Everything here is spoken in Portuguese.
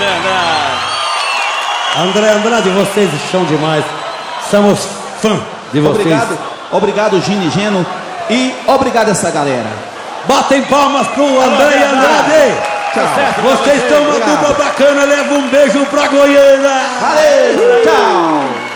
André Andrade, vocês são demais. Somos fã de vocês. Obrigado, Gini Geno. E obrigado essa galera. Batem palmas pro André Andrade. Tchau. Vocês estão uma dupla bacana. Leva um beijo pra Goiânia. Valeu, tchau.